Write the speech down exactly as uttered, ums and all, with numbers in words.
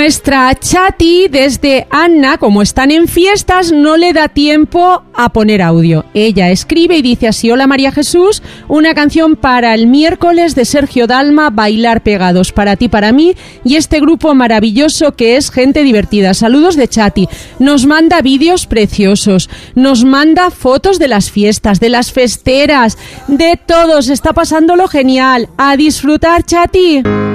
Nuestra Chati desde Anna, como están en fiestas, no le da tiempo a poner audio. Ella escribe y dice así: hola María Jesús, una canción para el miércoles de Sergio Dalma, Bailar Pegados, para ti, para mí y este grupo maravilloso que es Gente Divertida. Saludos de Chati. Nos manda vídeos preciosos, nos manda fotos de las fiestas, de las festeras, de todos. Está pasándolo genial. A disfrutar, Chati.